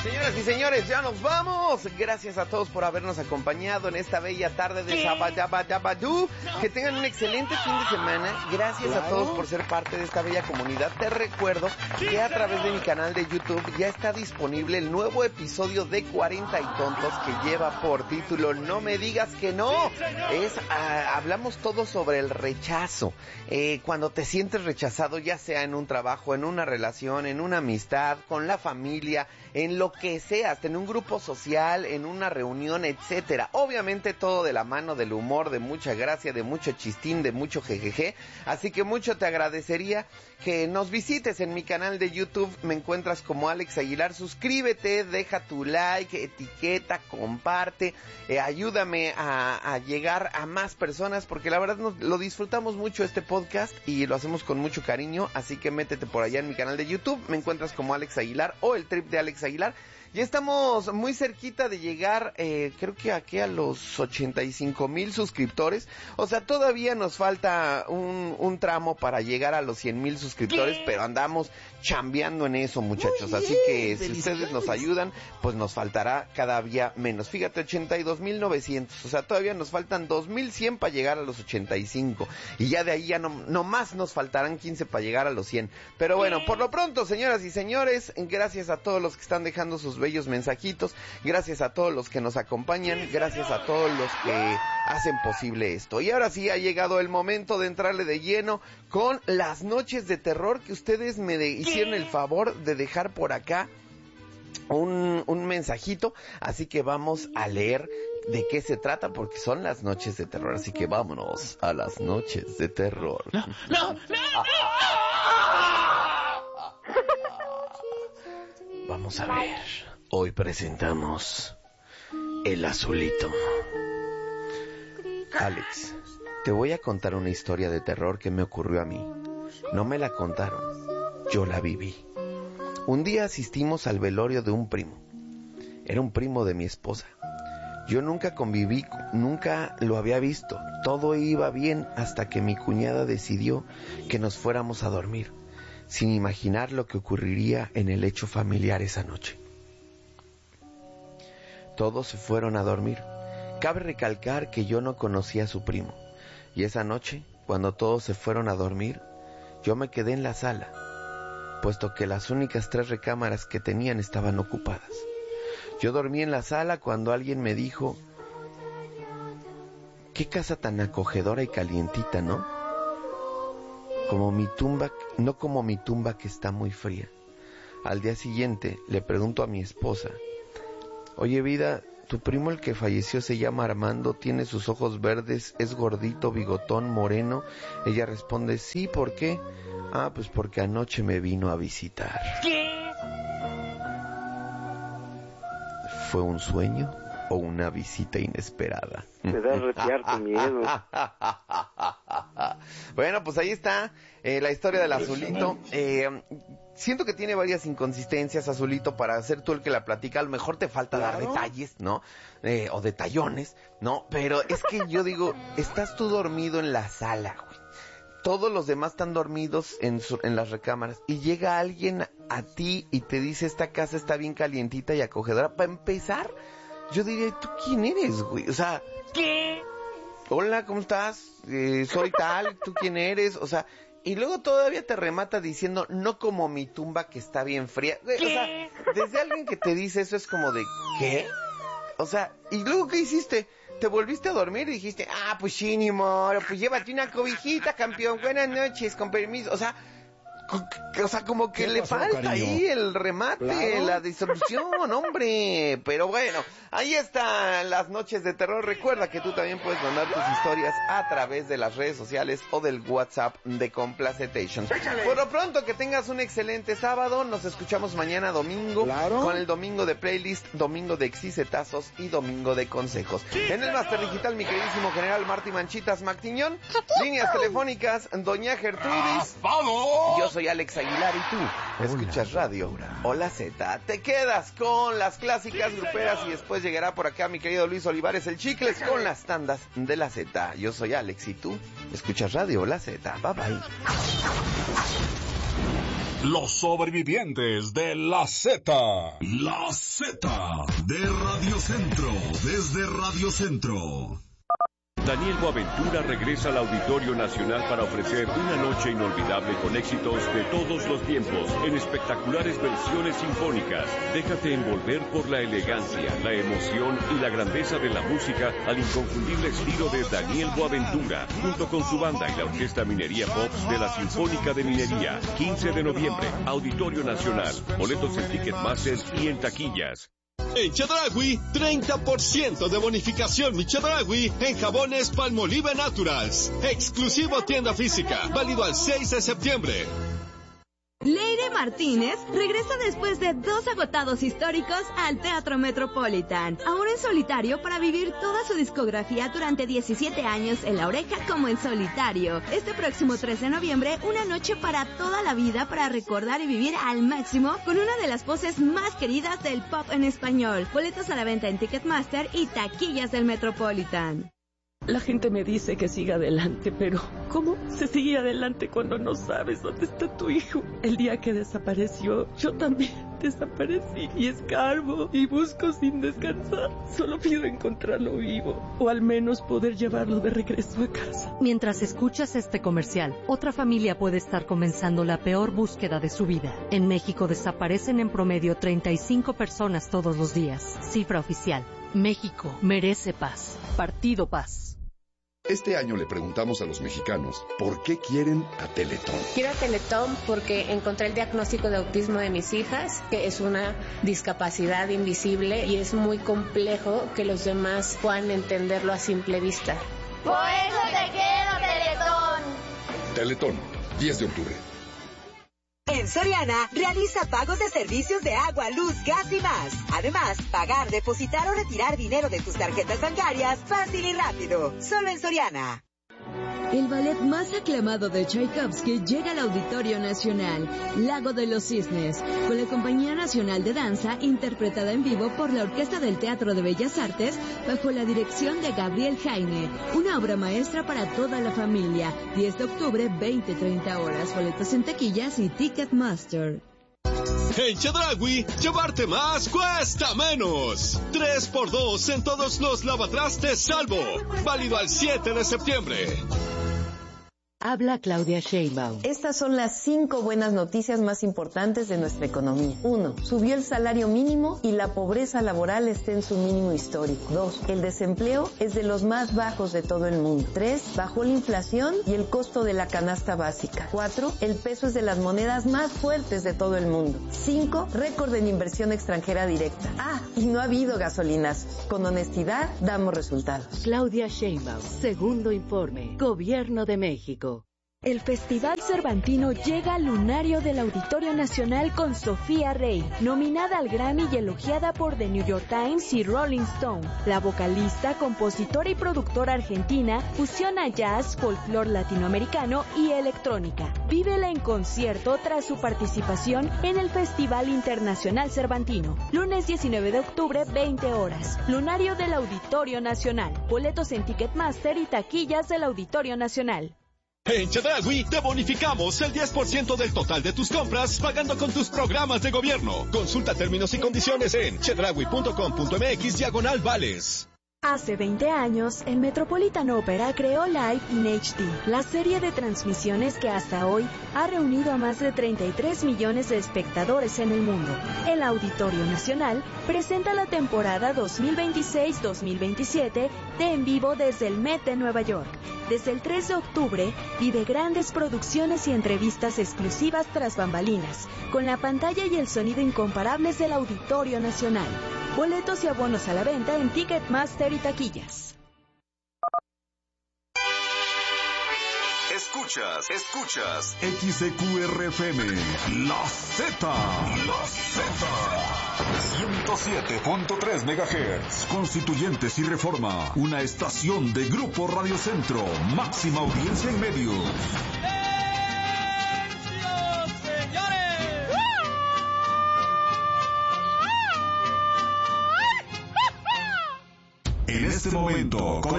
Señoras y señores, ya nos vamos. Gracias a todos por habernos acompañado en esta bella tarde de Sabadabadabadú. Que tengan un excelente fin de semana. Gracias a todos por ser parte de esta bella comunidad. Te recuerdo que a través de mi canal de YouTube ya está disponible el nuevo episodio de 40 y Tontos, que lleva por título No me digas que no. Hablamos todo sobre el rechazo. Cuando te sientes rechazado, ya sea en un trabajo, en una relación, en una amistad, con la familia, en lo que sea, hasta en un grupo social, en una reunión, etcétera. Obviamente todo de la mano del humor, de mucha gracia, de mucho chistín, de mucho jejeje. Así que mucho te agradecería que nos visites en mi canal de YouTube. Me encuentras como Alex Aguilar. Suscríbete, deja tu like, etiqueta, comparte, ayúdame a llegar a más personas, porque la verdad lo disfrutamos mucho este podcast y lo hacemos con mucho cariño. Así que métete por allá en mi canal de YouTube. Me encuentras como Alex Aguilar o el trip de Alex Aguilar. Ya estamos muy cerquita de llegar, creo que aquí a los 85,000 suscriptores. O sea, todavía nos falta un tramo para llegar a los 100,000 suscriptores, pero andamos chambeando en eso, muchachos. Así que si ustedes nos ayudan, pues nos faltará cada día menos. Fíjate, 82,900. O sea, todavía nos faltan 2,100 para llegar a los 85. Y ya de ahí ya no más nos faltarán 15 para llegar a los 100. Pero bueno, por lo pronto, señoras y señores, gracias a todos los que están dejando sus bellos mensajitos, gracias a todos los que nos acompañan, gracias a todos los que hacen posible esto. Y ahora sí ha llegado el momento de entrarle de lleno con las noches de terror, que ustedes me hicieron el favor de dejar por acá un mensajito, así que vamos a leer de qué se trata, porque son las noches de terror, así que vámonos a las noches de terror. No. Vamos a ver. Hoy presentamos El Azulito. Alex, te voy a contar una historia de terror que me ocurrió a mí. No me la contaron, yo la viví. Un día asistimos al velorio de un primo. Era un primo de mi esposa. Yo nunca conviví, nunca lo había visto. Todo iba bien hasta que mi cuñada decidió que nos fuéramos a dormir, sin imaginar lo que ocurriría en el lecho familiar esa noche. Todos se fueron a dormir. Cabe recalcar que yo no conocía a su primo, y esa noche, cuando todos se fueron a dormir, yo me quedé en la sala, puesto que las únicas 3 recámaras que tenían estaban ocupadas. Yo dormí en la sala cuando alguien me dijo: «Qué casa tan acogedora y calientita, ¿no? Como mi tumba, no como mi tumba que está muy fría». Al día siguiente le pregunto a mi esposa: «Oye, vida, ¿tu primo el que falleció se llama Armando? ¿Tiene sus ojos verdes? ¿Es gordito, bigotón, moreno?». Ella responde: «Sí, ¿por qué?». «Ah, pues porque anoche me vino a visitar». ¿Qué? ¿Fue un sueño o una visita inesperada? Te da retear tu miedo. Bueno, pues ahí está la historia del Azulito. Siento que tiene varias inconsistencias, Azulito, para ser tú el que la platica. A lo mejor te falta dar detalles, ¿no? O detallones, ¿no? Pero es que yo digo, estás tú dormido en la sala, güey. Todos los demás están dormidos en las recámaras, y llega alguien a ti y te dice: «Esta casa está bien calientita y acogedora». Para empezar, yo diría: ¿tú quién eres, güey? O sea, ¿qué? Hola, ¿cómo estás? Soy tal, ¿tú quién eres? O sea, y luego todavía te remata diciendo: «No como mi tumba que está bien fría». Güey, o sea, desde alguien que te dice eso es como de ¿qué? O sea, ¿y luego qué hiciste? ¿Te volviste a dormir y dijiste: «Ah, pues sí, ni modo, pues llévate una cobijita, campeón, buenas noches, con permiso»? O sea, como que le falta, cariño, ahí el remate, claro, la disolución, hombre. Pero bueno, ahí están las noches de terror. Recuerda que tú también puedes mandar tus historias a través de las redes sociales o del WhatsApp de Complacetation. Por lo pronto, que tengas un excelente sábado. Nos escuchamos mañana domingo, claro, con el domingo de playlist, domingo de exicetazos y domingo de consejos. En el Master Digital, mi queridísimo general Marty Manchitas Mactiñón. Líneas telefónicas, doña Gertrudis. ¡Vamos! Yo soy Alex Aguilar y tú escuchas Radio Hola Z. Te quedas con las clásicas gruperas y después llegará por acá mi querido Luis Olivares el Chicles con las tandas de la Z. Yo soy Alex y tú escuchas Radio Hola Z. Bye bye. Los sobrevivientes de la Z. La Z de Radio Centro, desde Radio Centro. Daniel Boaventura regresa al Auditorio Nacional para ofrecer una noche inolvidable con éxitos de todos los tiempos, en espectaculares versiones sinfónicas. Déjate envolver por la elegancia, la emoción y la grandeza de la música al inconfundible estilo de Daniel Boaventura, junto con su banda y la Orquesta Minería Pops de la Sinfónica de Minería. 15 de noviembre, Auditorio Nacional. Boletos en Ticketmaster y en taquillas. En Chedraui, 30% de bonificación mi Chedraui en jabones Palmolive Naturals. Exclusivo tienda física, válido al 6 de septiembre. Leire Martínez regresa después de 2 agotados históricos al Teatro Metropolitan, ahora en solitario para vivir toda su discografía durante 17 años en La Oreja como en solitario. Este próximo 3 de noviembre, una noche para toda la vida para recordar y vivir al máximo con una de las voces más queridas del pop en español. Boletos a la venta en Ticketmaster y taquillas del Metropolitan. La gente me dice que siga adelante, pero ¿cómo se sigue adelante cuando no sabes dónde está tu hijo? El día que desapareció, yo también desaparecí y escarbo y busco sin descansar. Solo pido encontrarlo vivo o al menos poder llevarlo de regreso a casa. Mientras escuchas este comercial, otra familia puede estar comenzando la peor búsqueda de su vida. En México desaparecen en promedio 35 personas todos los días. Cifra oficial. México merece paz. Partido Paz. Este año le preguntamos a los mexicanos por qué quieren a Teletón. Quiero a Teletón porque encontré el diagnóstico de autismo de mis hijas, que es una discapacidad invisible y es muy complejo que los demás puedan entenderlo a simple vista. Por eso te quiero, Teletón. Teletón, 10 de octubre. En Soriana, realiza pagos de servicios de agua, luz, gas y más. Además, pagar, depositar o retirar dinero de tus tarjetas bancarias fácil y rápido. Solo en Soriana. El ballet más aclamado de Tchaikovsky llega al Auditorio Nacional, Lago de los Cisnes, con la Compañía Nacional de Danza, interpretada en vivo por la Orquesta del Teatro de Bellas Artes, bajo la dirección de Gabriel Jaime. Una obra maestra para toda la familia. 10 de octubre, 20-30 horas. Boletos en taquillas y Ticketmaster. En Chedraui, llevarte más cuesta menos. 3x2 en todos los lavatrastes Salvo. Válido al 7 de septiembre. Habla Claudia Sheinbaum. Estas son las 5 buenas noticias más importantes de nuestra economía. 1. Subió el salario mínimo y la pobreza laboral está en su mínimo histórico. 2. El desempleo es de los más bajos de todo el mundo. 3. Bajó la inflación y el costo de la canasta básica. 4. El peso es de las monedas más fuertes de todo el mundo. 5. Récord en inversión extranjera directa. Y no ha habido gasolinazos. Con honestidad damos resultados. Claudia Sheinbaum. Segundo informe. Gobierno de México. El Festival Cervantino llega al lunario del Auditorio Nacional con Sofía Rey, nominada al Grammy y elogiada por The New York Times y Rolling Stone. La vocalista, compositora y productora argentina fusiona jazz, folclore latinoamericano y electrónica. Vívela en concierto tras su participación en el Festival Internacional Cervantino. Lunes 19 de octubre, 20 horas. Lunario del Auditorio Nacional. Boletos en Ticketmaster y taquillas del Auditorio Nacional. En Chedraui te bonificamos el 10% del total de tus compras pagando con tus programas de gobierno. Consulta términos y condiciones en chedraui.com.mx/vales. Hace 20 años, el Metropolitan Opera creó Live in HD, la serie de transmisiones que hasta hoy ha reunido a más de 33 millones de espectadores en el mundo. El Auditorio Nacional presenta la temporada 2026-2027 de En Vivo desde el Met de Nueva York. Desde el 3 de octubre, vive grandes producciones y entrevistas exclusivas tras bambalinas, con la pantalla y el sonido incomparables del Auditorio Nacional. Boletos y abonos a la venta en Ticketmaster y taquillas. Escuchas XEQRFM, La Z. 107.3 MHz. Constituyentes y Reforma. Una estación de Grupo Radio Centro. Máxima audiencia en medios. En este momento, con